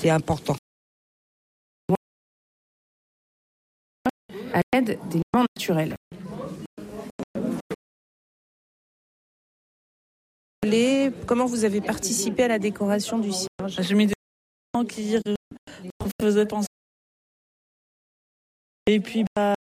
qui est important. À l'aide d'éléments naturels. Comment vous avez participé à la décoration du cierge? J'ai mis des gens qui faisaient penser. Et puis,